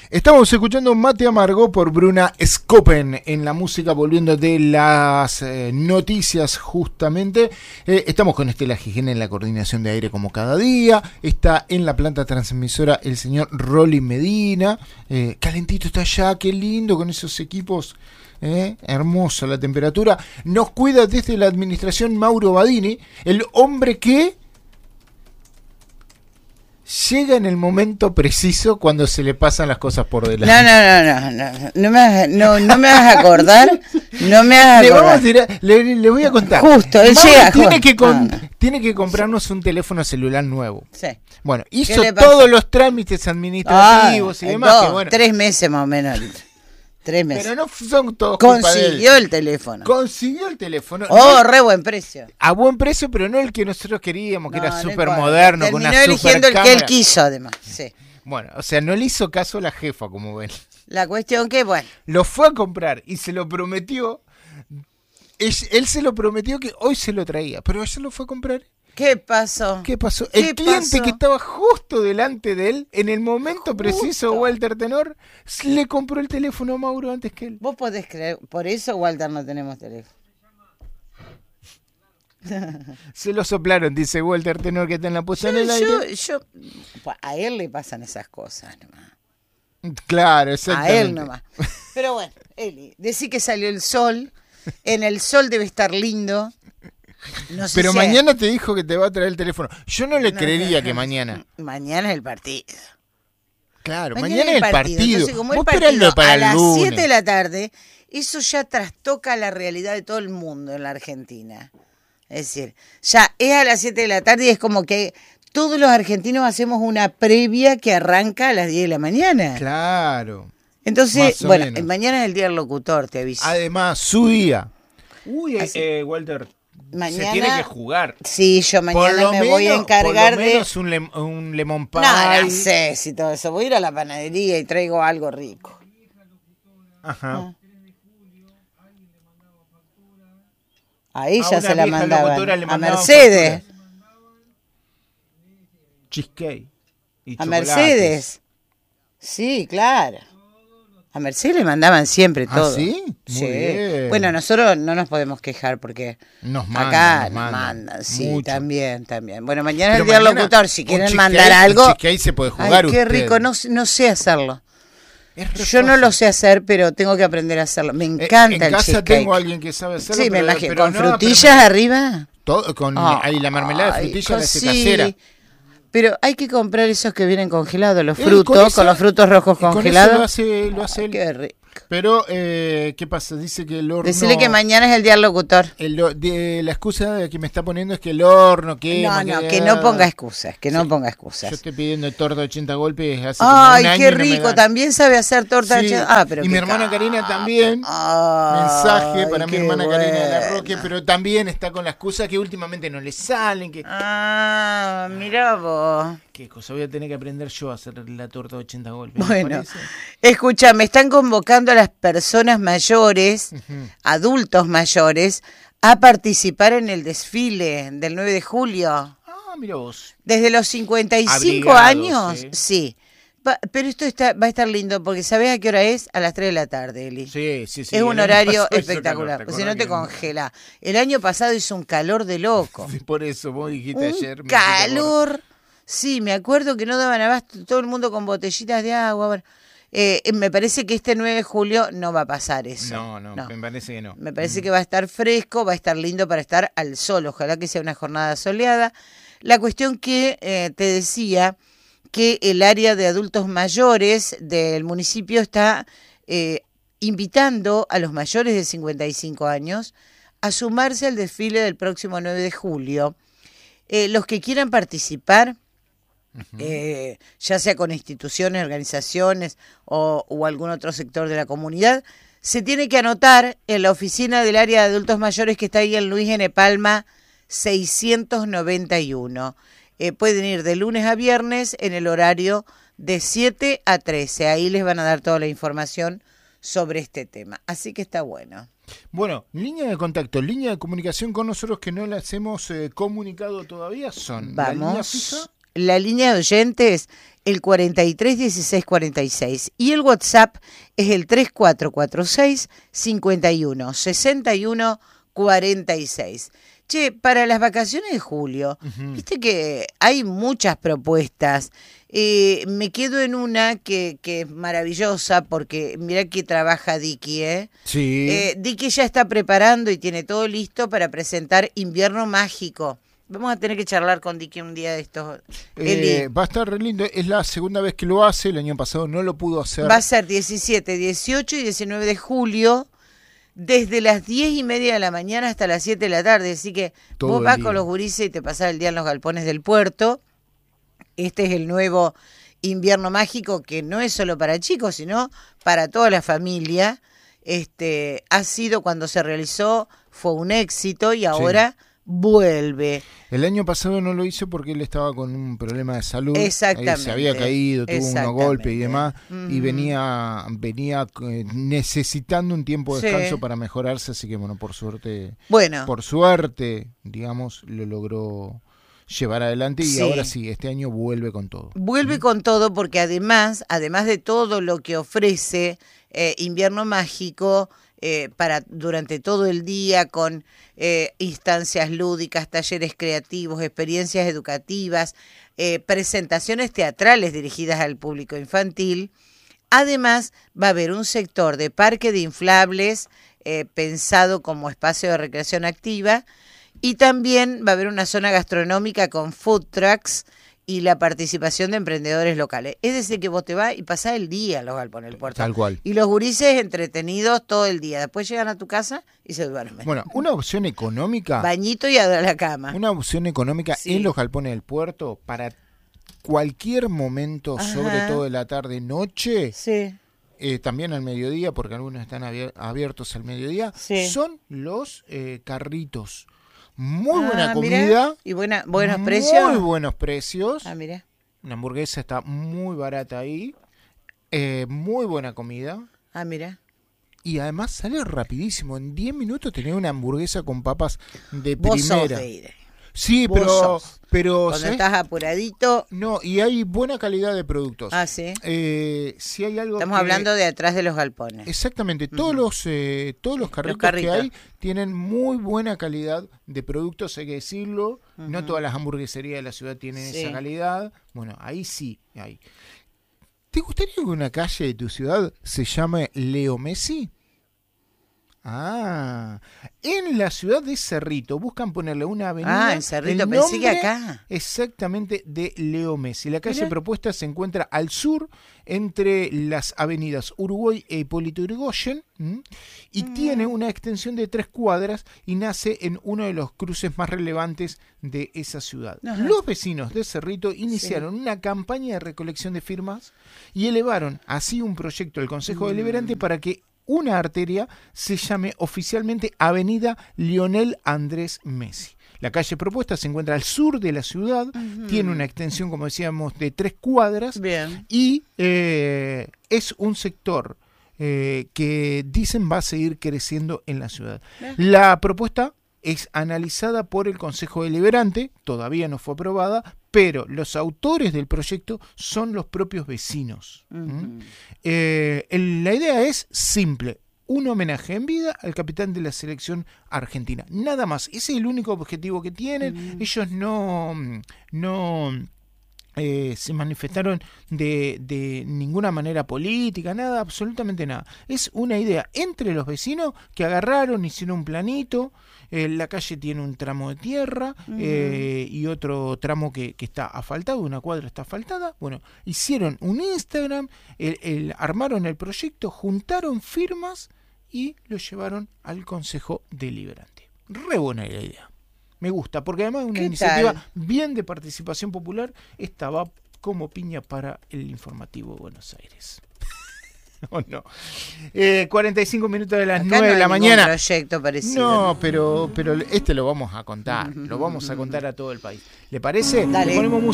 Estamos escuchando Mate Amargo por Bruna Scopen en la música, volviendo de las noticias justamente. Estamos con Estela Gijena en la coordinación de aire como cada día. Está en la planta transmisora el señor Rolly Medina. Calentito está allá, qué lindo con esos equipos. Hermosa la temperatura. Nos cuida desde la administración Mauro Badini, el hombre que llega en el momento preciso cuando se le pasan las cosas por delante. No me vas a acordar. No me vas a le, acordar. vamos a tirar, le voy a contar. Justo, él llega. Tiene que comprarnos un teléfono celular nuevo. Sí. Bueno, hizo todos los trámites administrativos y demás. Que bueno, 3 meses más o menos. 3 meses. Pero no son todos culpa de él. Consiguió el teléfono. Re buen precio. A buen precio, pero no el que nosotros queríamos, que era súper moderno, con una super eligiendo el que él quiso, además. Sí. Bueno, o sea, no le hizo caso a la jefa, como ven. La cuestión que, bueno. Lo fue a comprar y se lo prometió. Él se lo prometió que hoy se lo traía, pero ayer lo fue a comprar. ¿Qué pasó? El cliente que estaba justo delante de él, en el momento preciso, Walter Tenor, le compró el teléfono a Mauro antes que él. Vos podés creer, por eso Walter no tenemos teléfono. Se lo soplaron, dice Walter Tenor, que está en la puesta en el aire. A él le pasan esas cosas nomás. Claro, exactamente. A él nomás. Pero bueno, Eli, decí que salió el sol. En el sol debe estar lindo. No sé. Pero mañana te dijo que te va a traer el teléfono. Yo no le creería que mañana. Mañana es el partido. Claro, mañana es el partido. Entonces, como el partido a las 7 de la tarde, eso ya trastoca la realidad de todo el mundo en la Argentina. Es decir, ya es a las 7 de la tarde y es como que todos los argentinos hacemos una previa que arranca a las 10 de la mañana. Claro. Entonces, bueno, mañana es el día del locutor, te aviso. Además, su día. Uy, Walter. Mañana, se tiene que jugar. Sí, yo mañana voy a encargar por lo menos un lemon pie. No sé si todo eso. Voy a ir a la panadería y traigo algo rico. Ajá. A ella se la mandaban. A Mercedes. Cheesecake. A Mercedes. Sí, claro. A Mercedes le mandaban siempre todo. ¿Ah, sí? Muy bien. Bueno, nosotros no nos podemos quejar porque nos mandan. Sí, mucho. También. Bueno, mañana es el día del locutor. Si quieren mandar algo. Que ahí se puede jugar. Ay, qué rico. No sé hacerlo. Yo no lo sé hacer, pero tengo que aprender a hacerlo. Me encanta el cheesecake. En casa tengo a alguien que sabe hacerlo. Sí, me imagino. ¿Con frutillas arriba? Todo, ahí la mermelada de frutillas la hace casera. Pero hay que comprar esos que vienen congelados, los frutos, con los frutos rojos congelados. Con eso lo hace él. Qué rico. Pero, ¿qué pasa? Dice que el horno... Decirle que mañana es el día del locutor. La excusa que me está poniendo es que el horno quema. Que no ponga excusas, Yo estoy pidiendo torta de 80 golpes hace como un año. Qué rico, también sabe hacer torta de 80. Y mi hermana Karina también. Mensaje para mi hermana Karina de la Roque, pero también está con la excusa que últimamente no le salen. Mirá vos. ¿Qué cosa? Voy a tener que aprender yo a hacer la torta de 80 golpes. Bueno, escucha, me están convocando a las personas mayores, adultos mayores, a participar en el desfile del 9 de julio. Mira vos. Desde los 55 años, sí. Pero esto va a estar lindo, porque ¿sabés a qué hora es? A las 3 de la tarde, Eli. Sí. Es un horario espectacular, si no te congela. El año pasado hizo un calor de loco. Sí, por eso vos dijiste ayer. Calor. Sí, me acuerdo que no daban abasto, todo el mundo con botellitas de agua. Bueno, me parece que este 9 de julio no va a pasar eso. No, me parece que no. Me parece que va a estar fresco, va a estar lindo para estar al sol. Ojalá que sea una jornada soleada. La cuestión que te decía, que el área de adultos mayores del municipio está invitando a los mayores de 55 años a sumarse al desfile del próximo 9 de julio. Los que quieran participar, ya sea con instituciones, organizaciones o algún otro sector de la comunidad, se tiene que anotar en la oficina del área de adultos mayores que está ahí en Luis N. Palma 691. Pueden ir de lunes a viernes en el horario de 7 a 13. Ahí les van a dar toda la información sobre este tema. Así que está bueno. Bueno, línea de contacto, línea de comunicación con nosotros que no las hemos comunicado todavía son. Vamos. La línea fija. La línea de oyentes, el 43 16 46. Y el WhatsApp es el 3446 51 61 46. Che, para las vacaciones de julio, viste que hay muchas propuestas. Me quedo en una que es maravillosa porque mira que trabaja Dicky, ¿eh? Sí. Dicky ya está preparando y tiene todo listo para presentar Invierno Mágico. Vamos a tener que charlar con Dicky un día de estos. Va a estar re lindo. Es la segunda vez que lo hace. El año pasado no lo pudo hacer. Va a ser 17, 18 y 19 de julio. Desde las 10:30 de la mañana hasta las 7 de la tarde. Así que todo vos vas día con los gurises y te pasás el día en los galpones del puerto. Este es el nuevo Invierno Mágico, que no es solo para chicos, sino para toda la familia. Ha sido, cuando se realizó, fue un éxito y ahora vuelve. El año pasado no lo hice porque él estaba con un problema de salud. Exactamente. Se había caído, tuvo unos golpes y demás, y venía necesitando un tiempo de descanso para mejorarse, así que por suerte, digamos, lo logró llevar adelante y ahora sí, este año vuelve con todo. Vuelve con todo porque además de todo lo que ofrece Invierno Mágico, durante todo el día, con instancias lúdicas, talleres creativos, experiencias educativas, presentaciones teatrales dirigidas al público infantil. Además, va a haber un sector de parque de inflables pensado como espacio de recreación activa, y también va a haber una zona gastronómica con food trucks y la participación de emprendedores locales. Es decir, que vos te vas y pasás el día en los galpones del puerto. Tal cual. Y los gurises entretenidos todo el día. Después llegan a tu casa y se duermen. Bueno, una opción económica. Bañito y a la cama. Una opción económica en los galpones del puerto para cualquier momento, sobre todo de la tarde-noche. Sí. También al mediodía, porque algunos están abiertos al mediodía. Sí. Son los carritos. Muy buena comida. Mirá. Y buenos precios. Muy buenos precios. Mira. La hamburguesa está muy barata ahí. Muy buena comida. Mira. Y además sale rapidísimo. En 10 minutos tenés una hamburguesa con papas de Vos primera. sos de ir. Sí, pero cuando estás apuradito. No, y hay buena calidad de productos. Sí. Si hay algo. Estamos hablando de atrás de los galpones. Exactamente. Todos los carritos que hay tienen muy buena calidad de productos, hay que decirlo. No todas las hamburgueserías de la ciudad tienen esa calidad. Bueno, ahí sí hay. ¿Te gustaría que una calle de tu ciudad se llame Leo Messi? En la ciudad de Cerrito buscan ponerle una avenida. En Cerrito, pensé que acá. Exactamente, de Leo Messi. La calle propuesta se encuentra al sur, entre las avenidas Uruguay e Hipólito Yrigoyen, y tiene una extensión de 3 cuadras y nace en uno de los cruces más relevantes de esa ciudad. Los vecinos de Cerrito iniciaron una campaña de recolección de firmas y elevaron así un proyecto al Consejo Deliberante para que una arteria se llame oficialmente Avenida Lionel Andrés Messi. La calle propuesta se encuentra al sur de la ciudad, tiene una extensión, como decíamos, de 3 cuadras. Bien. Y es un sector que dicen va a seguir creciendo en la ciudad. La propuesta es analizada por el Consejo Deliberante, todavía no fue aprobada, pero los autores del proyecto son los propios vecinos. La idea es simple: un homenaje en vida al capitán de la selección argentina. Nada más, ese es el único objetivo que tienen. Ellos no se manifestaron de ninguna manera política, nada, absolutamente nada. Es una idea entre los vecinos que agarraron, hicieron un planito. La calle tiene un tramo de tierra y otro tramo que está asfaltado, una cuadra está asfaltada. Bueno, hicieron un Instagram, armaron el proyecto, juntaron firmas y lo llevaron al Consejo Deliberante. Re buena la idea. Me gusta, porque además es una iniciativa bien de participación popular. Esta va como piña para el informativo de Buenos Aires. ¿O no? 45 minutos de las 9 de la mañana. Proyecto parecido. No, pero este lo vamos a contar. Lo vamos a contar a todo el país. ¿Le parece? Dale. Le ponemos música.